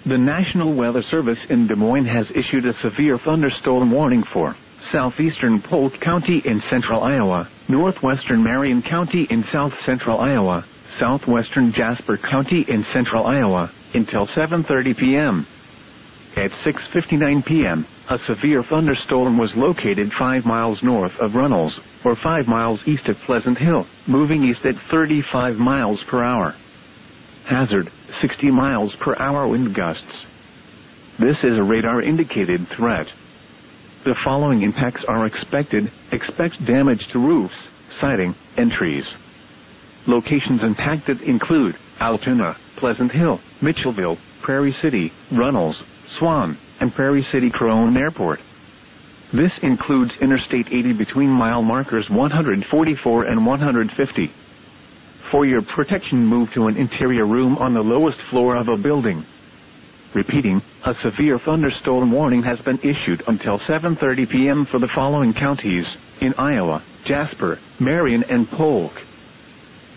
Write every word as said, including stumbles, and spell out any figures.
The National Weather Service in Des Moines has issued a severe thunderstorm warning for southeastern Polk County in central Iowa, northwestern Marion County in south-central Iowa, southwestern Jasper County in central Iowa, until seven thirty p m At six fifty-nine p m, a severe thunderstorm was located five miles north of Runnels, or five miles east of Pleasant Hill, moving east at thirty-five miles per hour. Hazard, sixty miles per hour wind gusts. This is a radar-indicated threat. The following impacts are expected. Expect damage to roofs, siding, and trees. Locations impacted include Altoona, Pleasant Hill, Mitchellville, Prairie City, Runnels, Swan, and Prairie City Crone Airport. This includes Interstate eighty between mile markers one hundred forty-four and one hundred fifty. For your protection, move to an interior room on the lowest floor of a building. Repeating, a severe thunderstorm warning has been issued until seven thirty p m for the following counties in Iowa: Jasper, Marion, and Polk.